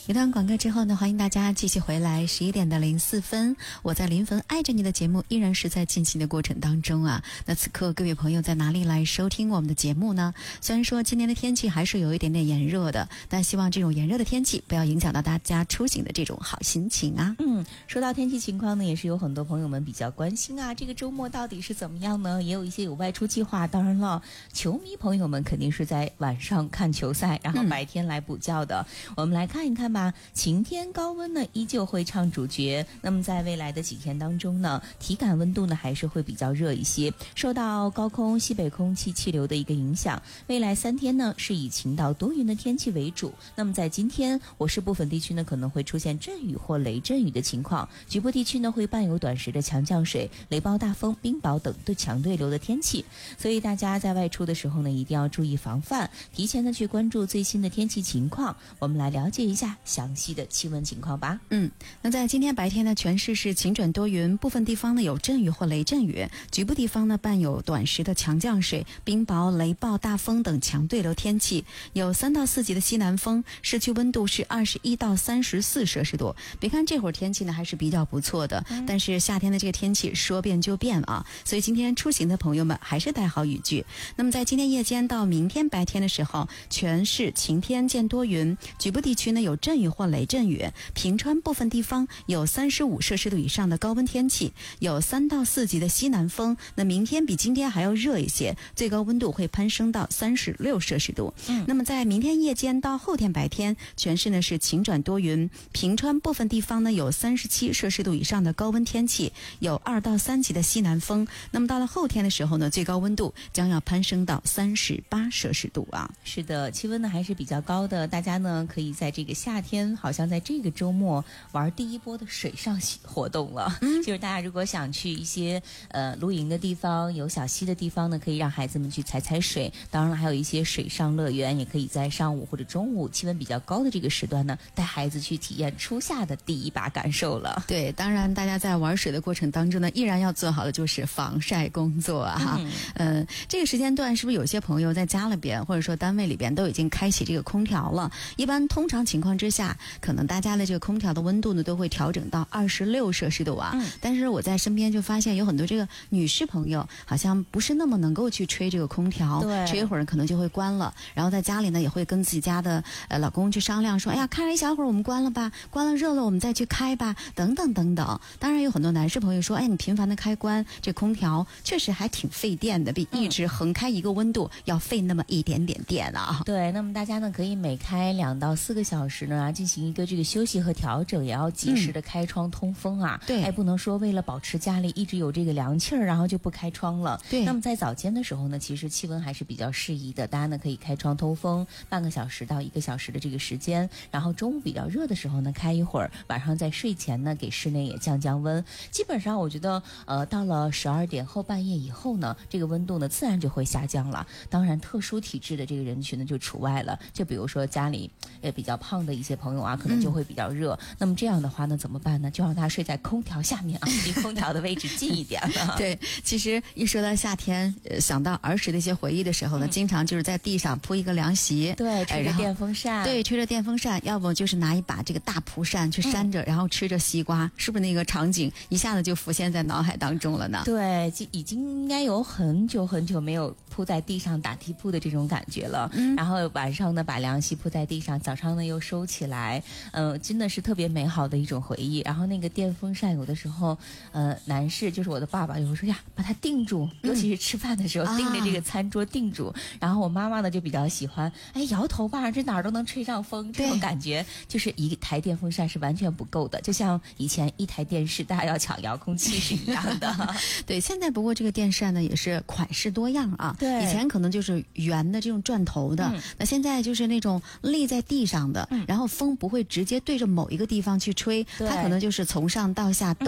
一段广告之后呢，欢迎大家继续回来11:04，我在临汾爱着你的节目依然是在进行的过程当中啊。那此刻各位朋友在哪里来收听我们的节目呢？虽然说今天的天气还是有一点点炎热的，但希望这种炎热的天气不要影响到大家出行的这种好心情啊。 说到天气情况呢，也是有很多朋友们比较关心啊，这个周末到底是怎么样呢？也有一些有外出计划，当然了，球迷朋友们肯定是在晚上看球赛，然后白天来补觉的。我们来看一看吧，晴天高温呢依旧会唱主角。那么在未来的几天当中呢，体感温度呢还是会比较热一些，受到高空西北空气气流的一个影响，未来3天呢是以晴到多云的天气为主。那么在今天，我市部分地区呢可能会出现阵雨或雷阵雨的情况，局部地区呢会伴有短时的强降水、雷暴大风、冰雹等对强对流的天气。所以大家在外出的时候呢，一定要注意防范，提前的去关注最新的天气情况。我们来了解一下详细的气温情况吧。 那在今天白天呢，全市是晴转多云，部分地方呢有阵雨或雷阵雨，局部地方呢伴有短时的强降水、冰雹、雷暴大风等强对流天气，有3到4级的西南风，市区温度是21到34摄氏度。别看这会儿天气呢还是比较不错的，但是夏天的这个天气说变就变啊，所以今天出行的朋友们还是带好雨具。那么在今天夜间到明天白天的时候，全市晴天见多云，局部地区呢有阵雨或雷阵雨，平川部分地方有35摄氏度以上的高温天气，有3到4级的西南风。那明天比今天还要热一些，最高温度会攀升到36摄氏度。那么在明天夜间到后天白天，全市呢是晴转多云，平川部分地方呢有37摄氏度以上的高温天气，有2到3级的西南风。那么到了后天的时候呢，最高温度将要攀升到38摄氏度啊。 是的，气温呢还是比较高的，大家呢可以在这个夏天，好像在这个周末玩第一波的水上活动了。就是大家如果想去一些露营的地方，有小溪的地方呢，可以让孩子们去踩水。当然了，还有一些水上乐园，也可以在上午或者中午气温比较高的这个时段呢，带孩子去体验初夏的第一把感受了。 对，当然大家在玩水的过程当中呢，依然要做好的就是防晒工作啊。这个时间段是不是有些朋友在家里边或者说单位里边都已经开启这个空调了？一般通常情况之下，可能大家的这个空调的温度呢都会调整到26摄氏度啊。但是我在身边就发现有很多这个女士朋友好像不是那么能够去吹这个空调，吹一会儿可能就会关了，然后在家里呢也会跟自己家的老公去商量说，哎呀，开了一小会儿我们关了吧，关了热了我们再去开吧，等等等等。当然有很多男士朋友说，哎，你频繁的开关这空调确实还挺费电的，比一直横开一个温度要费那么一点点电啊。 对，那么大家呢可以每开2到4个小时呢进行一个这个休息和调整，也要及时的开窗通风啊。 对， 不能说为了保持家里一直有这个凉气儿，然后就不开窗了。 对， 那么在早间的时候呢，其实气温还是比较适宜的，大家呢可以开窗通风半个小时到1个小时的这个时间，然后中午比较热的时候呢开一会儿，晚上在睡前呢给室内也降降温。基本上我觉得到了12点后半夜以后呢，这个温度呢自然就会下降了。当然特殊体质的这个人群呢就除外了，就比如说家里比较胖的一些朋友啊，可能就会比较热。那么这样的话呢怎么办呢？就让他睡在空调下面啊，离空调的位置近一点了。 对，其实一说到夏天，想到儿时的一些回忆的时候呢，经常就是在地上铺一个凉席， 对，吹着电风扇， 对，吹着电风扇，要不就是拿一把这个大蒲扇去扇着，然后吃着西瓜，是不是那个场景一下子就浮现在脑海当中了呢？ 对，已经应该有很久很久没有铺在地上打地铺的这种感觉了。然后晚上呢把凉席铺在地上，早上呢又收起来，真的是特别美好的一种回忆。然后那个电风扇有的时候男士就是我的爸爸有时候说呀把它定住，尤其是吃饭的时候定着这个餐桌定住。然后我妈妈呢就比较喜欢摇头吧，这哪儿都能吹上风，这种感觉就是一台电风扇是完全不够的，就像以前一台电视大家要抢遥控器是一样的。 对，现在不过这个电扇呢也是款式多样啊。 对， 以前可能就是圆的这种转头的，那现在就是那种立在地上的，然后风不会直接对着某一个地方去吹，它可能就是从上到下都